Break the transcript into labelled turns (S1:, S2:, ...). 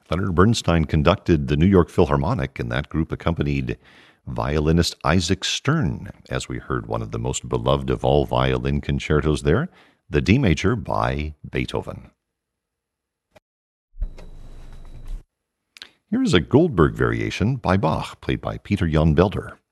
S1: Leonard Bernstein conducted the New York Philharmonic, and that group accompanied violinist Isaac Stern, as we heard one of the most beloved of all violin concertos there, the D major by Beethoven. Here is a Goldberg variation by Bach, played by Peter Jan Belder.